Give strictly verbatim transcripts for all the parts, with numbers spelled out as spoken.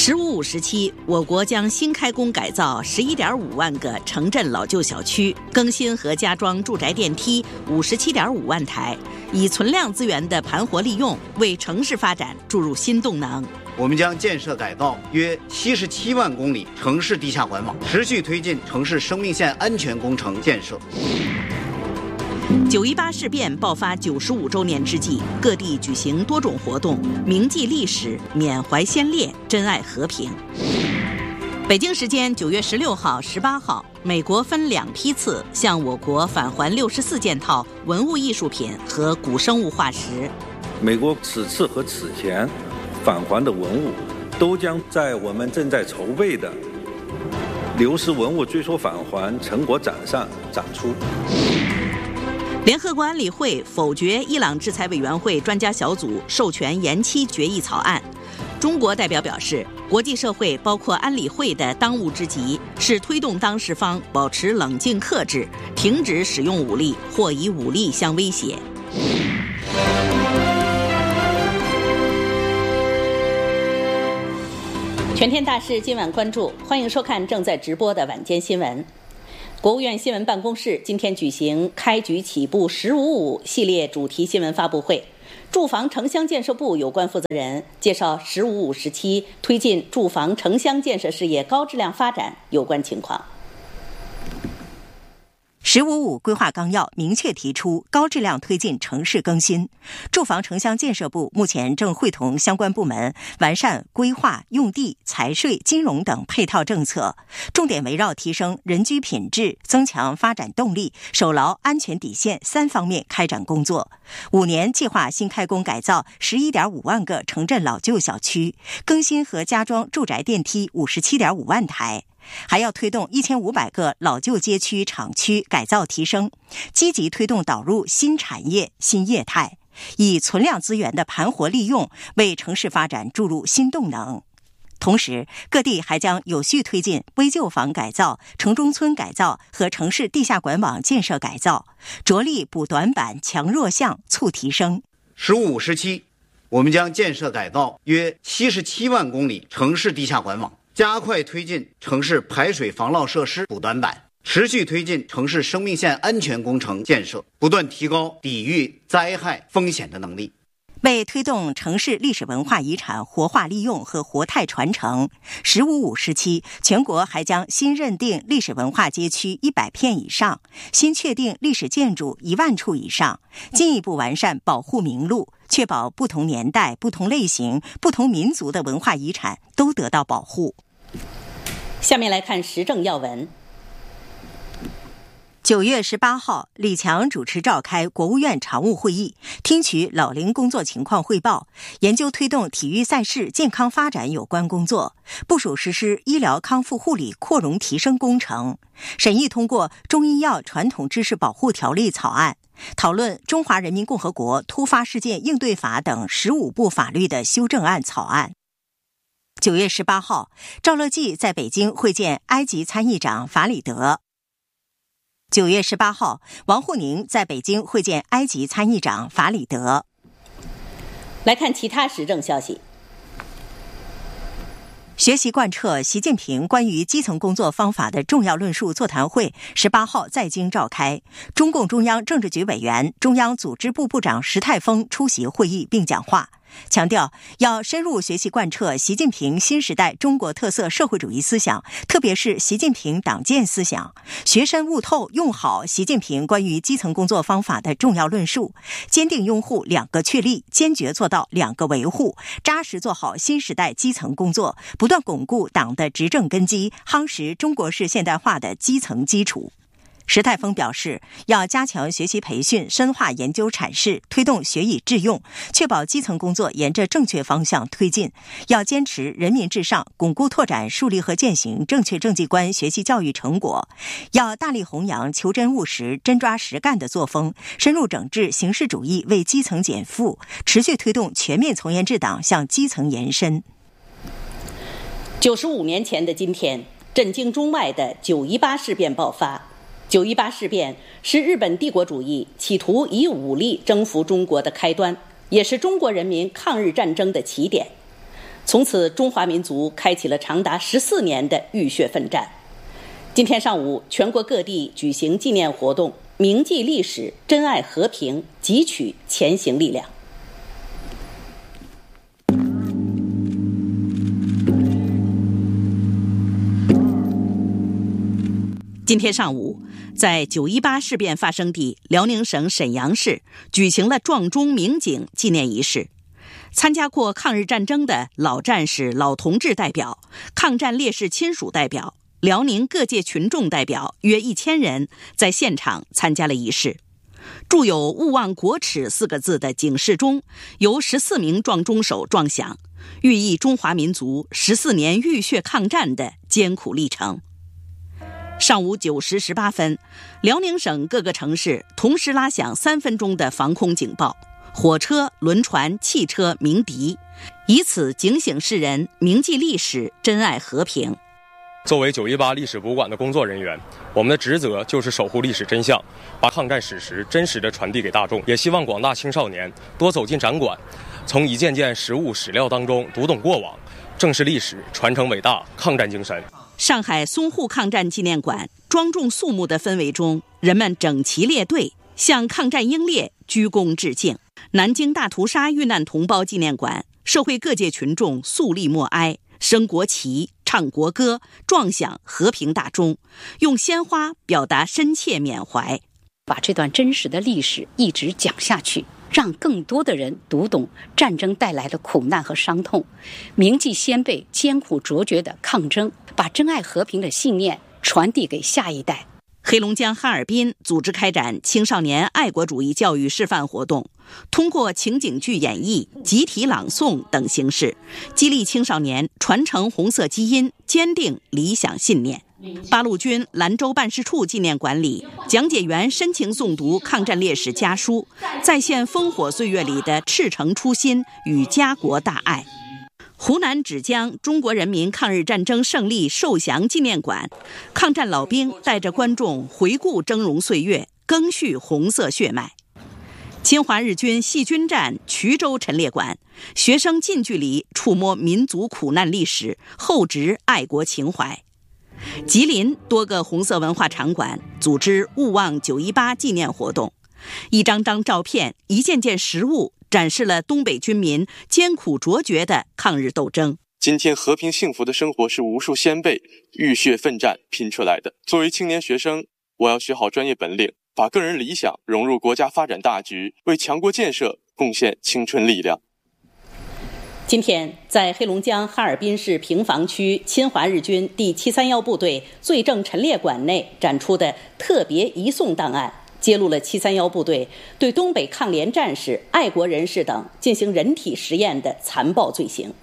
十五五时期，我国将新开工改造十一点五万个城镇老旧小区，更新和加装住宅电梯五十七点五万台，以存量资源的盘活利用，为城市发展注入新动能。 我们将建设改造约七十七万公里城市地下管网，持续推进城市生命线安全工程建设。 九一八事变爆发九十五周年之际，各地举行多种活动，铭记历史，缅怀先烈，珍爱和平。北京时间九月十六号、十八号，美国分两批次向我国返还六十四件套文物艺术品和古生物化石。 美国此次和此前返还的文物，都将在我们正在筹备的流失文物追溯返还成果展上展出。 联合国安理会否决伊朗制裁委员会专家小组授权延期决议草案。中国代表表示，国际社会包括安理会的当务之急是推动当事方保持冷静克制，停止使用武力或以武力相威胁。全天大事今晚关注，欢迎收看正在直播的晚间新闻。国务院新闻办公室今天举行开局起步十五五系列主题新闻发布会，住房城乡建设部有关负责人介绍十五五时期推进住房城乡建设事业高质量发展有关情况。 十五五规划纲要明确提出高质量推进城市更新，住房城乡建设部目前正会同相关部门完善规划、用地、财税、金融等配套政策，重点围绕提升人居品质、增强发展动力、守牢安全底线三方面开展工作。五年计划新开工改造十一点五万个城镇老旧小区，更新和加装住宅电梯五十七点五万台。还要推动一千五百个老旧街区厂区改造提升，积极推动导入新产业新业态，以存量资源的盘活利用，为城市发展注入新动能。同时，各地还将有序推进危旧房改造、城中村改造和城市地下管网建设改造，着力补短板、强弱项、促提升。 十五五时期，我们将建设改造约七十七万公里城市地下管网，加快推进城市排水防涝设施补短板，持续推进城市生命线安全工程建设，不断提高抵御灾害风险的能力。 为推动城市历史文化遗产活化利用和活态传承，十五五时期，全国还将新认定历史文化街区一百片以上，新确定历史建筑一万处以上，进一步完善保护名录，确保不同年代、不同类型、不同民族的文化遗产都得到保护。 下面来看时政要闻。 九月十八号，李强主持召开国务院常务会议，听取老龄工作情况汇报，研究推动体育赛事健康发展有关工作，部署实施医疗康复护理扩容提升工程，审议通过《中医药传统知识保护条例》草案，讨论《中华人民共和国突发事件应对法》等十五部法律的修正案草案。九月十八号，赵乐际在北京会见埃及参议长法里德。九月十八号，王沪宁在北京会见埃及参议长法里德。 来看其他时政消息。 学习贯彻习近平关于基层工作方法的重要论述座谈会十八号在京召开，中共中央政治局委员、中央组织部部长石泰峰出席会议并讲话，强调要深入学习贯彻习近平新时代中国特色社会主义思想，特别是习近平党建思想，学深悟透用好习近平关于基层工作方法的重要论述，坚定拥护两个确立，坚决做到两个维护，扎实做好新时代基层工作，不断巩固党的执政根基，夯实中国式现代化的基层基础。石泰峰表示，要加强学习培训，深化研究阐释，推动学以致用，确保基层工作沿着正确方向推进。要坚持人民至上，巩固拓展树立和践行正确政绩观学习教育成果。要大力弘扬求真务实、真抓实干的作风，深入整治形式主义为基层减负，持续推动全面从严治党向基层延伸。 九十五年前的今天，震惊中外的九一八事变爆发。九一八事变是日本帝国主义企图以武力征服中国的开端，也是中国人民抗日战争的起点。 从此，中华民族开启了长达十四年的浴血奋战。今天上午，全国各地举行纪念活动，铭记历史，珍爱和平，汲取前行力量。今天上午，在九一八事变发生地辽宁省沈阳市举行了撞钟鸣警纪念仪式。参加过抗日战争的老战士、老同志代表、抗战烈士亲属代表、辽宁各界群众代表约一千人在现场参加了仪式。铸有“勿忘国耻”四个字的警示钟由十四名撞钟手撞响，寓意中华民族十四年浴血抗战的艰苦历程。上午九时十八分，辽宁省各个城市同时拉响三分钟的防空警报，火车、轮船、汽车鸣笛，以此警醒世人铭记历史，珍爱和平。 作为九一八历史博物馆的工作人员，我们的职责就是守护历史真相，把抗战史实真实地传递给大众。也希望广大青少年多走进展馆，从一件件实物史料当中读懂过往，正视历史，传承伟大抗战精神。 上海淞沪抗战纪念馆庄重肃穆的氛围中，人们整齐列队，向抗战英烈鞠躬致敬。南京大屠杀遇难同胞纪念馆，社会各界群众肃立默哀，升国旗，唱国歌，撞响和平大钟，用鲜花表达深切缅怀。 把这段真实的历史一直讲下去，让更多的人读懂战争带来的苦难和伤痛，铭记先辈艰苦卓绝的抗争，把珍爱和平的信念传递给下一代。 黑龙江哈尔滨组织开展青少年爱国主义教育示范活动，通过情景剧演绎、集体朗诵等形式，激励青少年传承红色基因，坚定理想信念。八路军兰州办事处纪念馆里，讲解员深情诵读抗战烈士家书，再现烽火岁月里的赤诚初心与家国大爱。湖南芷江中国人民抗日战争胜利受降纪念馆，抗战老兵带着观众回顾峥嵘岁月，赓续红色血脉。侵华日军细菌战衢州陈列馆，学生近距离触摸民族苦难历史，厚植爱国情怀。吉林多个红色文化场馆组织勿忘九一八纪念活动，一张张照片，一件件实物，展示了东北军民艰苦卓绝的抗日斗争。 今天和平幸福的生活是无数先辈浴血奋战拼出来的。作为青年学生，我要学好专业本领，把个人理想融入国家发展大局，为强国建设贡献青春力量。 今天，在黑龙江哈尔滨市平房区侵华日军第七三一部队罪证陈列馆内展出的特别移送档案，揭露了七三一部队对东北抗联战士、爱国人士等进行人体实验的残暴罪行。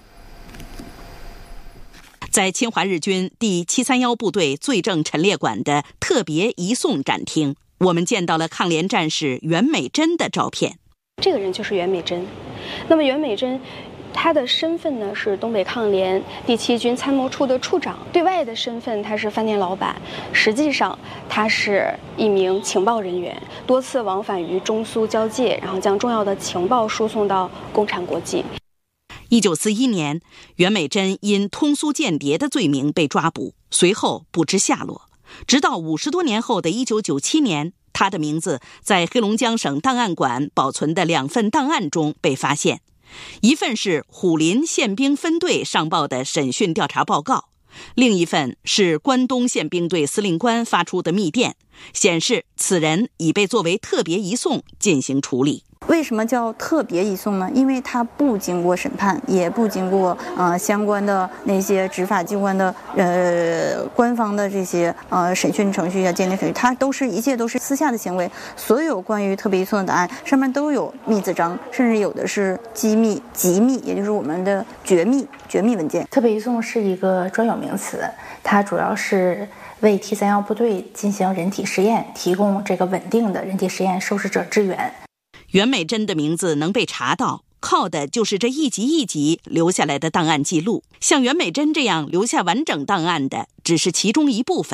在侵华日军第七三一部队罪证陈列馆的特别移送展厅，我们见到了抗联战士袁美珍的照片。 这个人就是袁美珍。那么袁美珍他的身份呢是东北抗联第七军参谋处的处长，对外的身份他是饭店老板，实际上他是一名情报人员，多次往返于中苏交界，然后将重要的情报输送到共产国际。 一九四一年，袁美珍因通苏间谍的罪名被抓捕，随后不知下落。直到五十多年后的一九九七年，他的名字在黑龙江省档案馆保存的两份档案中被发现。一份是虎林宪兵分队上报的审讯调查报告，另一份是关东宪兵队司令官发出的密电，显示此人已被作为特别移送进行处理。 为什么叫特别移送呢？因为它不经过审判，也不经过呃相关的那些执法机关的呃官方的这些呃审讯程序啊、鉴定程序，它都是一切都是私下的行为。所有关于特别移送的档案上面都有密字章，甚至有的是机密、机密，也就是我们的绝密、绝密文件。 特别移送是一个专有名词，它主要是为 T 三一部队进行人体实验提供这个稳定的人体实验受试者支援。 袁美珍的名字能被查到，靠的就是这一级一级留下来的档案记录。像袁美珍这样留下完整档案的只是其中一部分。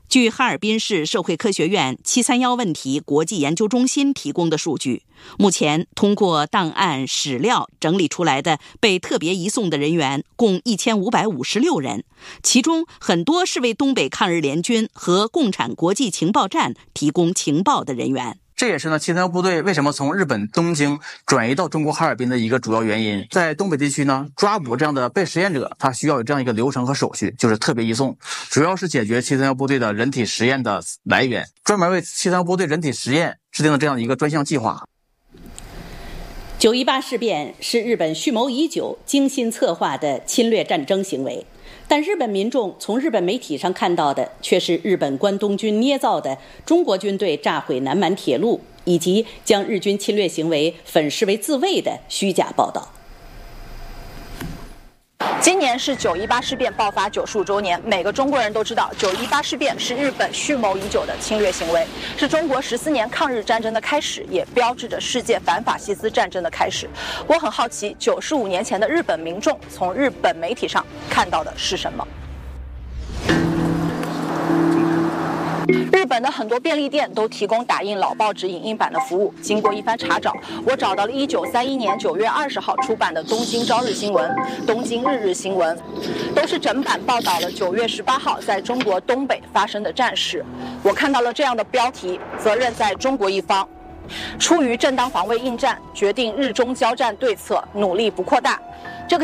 据哈尔滨市社会科学院七三一问题国际研究中心提供的数据，目前通过档案史料整理出来的被特别移送的人员共一千五百五十六人，其中很多是为东北抗日联军和共产国际情报站提供情报的人员。 这也是呢七三一部队为什么从日本东京转移到中国哈尔滨的一个主要原因。在东北地区呢，抓捕这样的被实验者，它需要有这样一个流程和手续，就是特别移送，主要是解决七三一部队的人体实验的来源，专门为七三一部队人体实验制定了这样的一个专项计划。 九一八事变是日本蓄谋已久、精心策划的侵略战争行为，但日本民众从日本媒体上看到的却是日本关东军捏造的中国军队炸毁南满铁路，以及将日军侵略行为粉饰为自卫的虚假报道。 今年是九一八事变爆发九十五周年，每个中国人都知道，九一八事变是日本蓄谋已久的侵略行为，是中国十四年抗日战争的开始，也标志着世界反法西斯战争的开始。我很好奇，九十五年前的日本民众从日本媒体上看到的是什么？日本的很多便利店都提供打印老报纸影印版的服务。经过一番查找，我找到了一九三一年九月二十号出版的《东京朝日新闻》《东京日日新闻》，都是整版报道了九月十八号在中国东北发生的战事。我看到了这样的标题：责任在中国一方。出于正当防卫应战，决定日中交战对策努力不扩大。